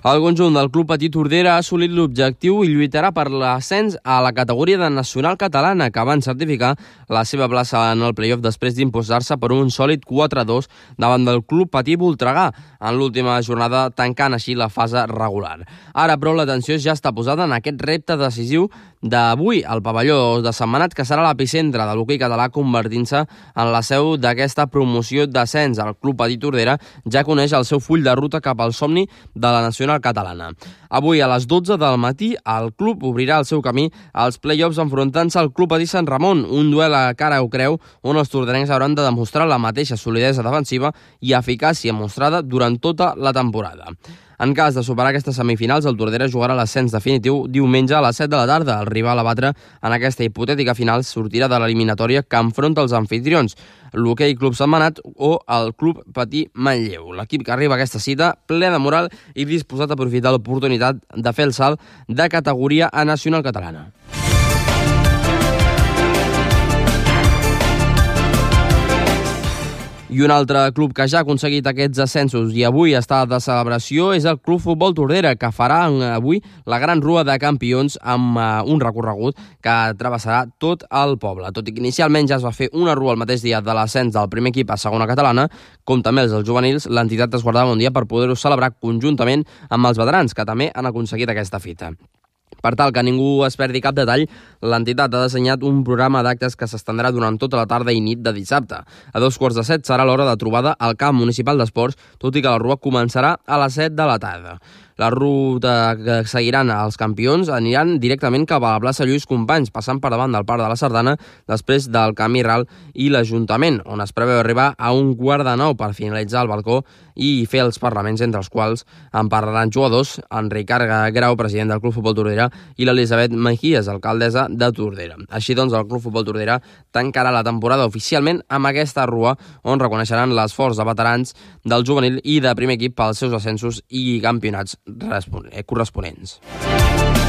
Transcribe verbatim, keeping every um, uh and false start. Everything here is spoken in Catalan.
El conjunt del Club Patí Tordera ha assolit l'objectiu i lluitarà per l'ascens a la categoria de Nacional Catalana, que van certificar la seva plaça en el play-off després d'imposar-se per un sòlid quatre a dos davant del Club Patí Voltregà en l'última jornada, tancant així la fase regular. Ara, però, l'atenció ja està posada en aquest repte decisiu d'avui al pavelló de Sentmenat, que serà l'epicentre de l'hoquei català, convertint-se en la seu d'aquesta promoció d'ascens. El Club Patí Tordera ja coneix el seu full de ruta cap al somni de la Nacional Catalana. Avui a les dotze del matí el club obrirà el seu camí als play-offs enfrontant-se al Club Patí Sant Ramon, un duel a cara o creu on els torderencs hauran de demostrar la mateixa solidesa defensiva i eficàcia mostrada durant tota la temporada. En cas de superar aquestes semifinals, el Tordera jugarà l'ascens definitiu diumenge a les set de la tarda. El rival a batre en aquesta hipotètica final sortirà de l'eliminatòria que enfronta els anfitrions, l'Hoquei Club Sentmenat o el Club Patí Manlleu. L'equip que arriba a aquesta cita ple de moral i disposat a aprofitar l'oportunitat de fer el salt de categoria a Nacional Catalana. I un altre club que ja ha aconseguit aquests ascensos i avui està de celebració és el Club Futbol Tordera, que farà avui la gran rua de campions amb un recorregut que travessarà tot el poble. Tot i que inicialment ja es va fer una rua el mateix dia de l'ascens del primer equip a segona catalana, com també els dels juvenils, l'entitat es guardava un dia per poder-ho celebrar conjuntament amb els veterans, que també han aconseguit aquesta fita. Per tal que ningú es perdi cap detall, l'entitat ha dissenyat un programa d'actes que s'estendrà durant tota la tarda i nit de dissabte. A dos quarts de set serà l'hora de trobada al camp municipal d'esports, tot i que la rua començarà a les set de la tarda. La ruta que seguiran els campions aniran directament cap a la plaça Lluís Companys, passant per davant del Parc de la Sardana, després del Camí Ral i l'Ajuntament, on es preveu arribar a un quart de nou per finalitzar el balcó i fer els parlaments, entre els quals en parlaran jugadors, en Ricard Grau, president del Club Futbol Tordera, i l'Elisabet Mejías, alcaldessa de Tordera. Així doncs, el Club Futbol Tordera tancarà la temporada oficialment amb aquesta rua, on reconeixeran l'esforç de veterans del juvenil i de primer equip pels seus ascensos i campionats corresponents.